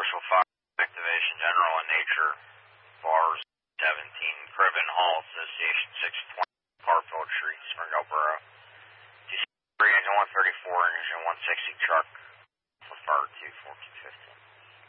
Marshall 5, activation general in nature, bars 17, Cribben Hall Association 620, Hartfield Street, Springdale Borough. 3 engine 134, engine 160 truck, preferred to 1415.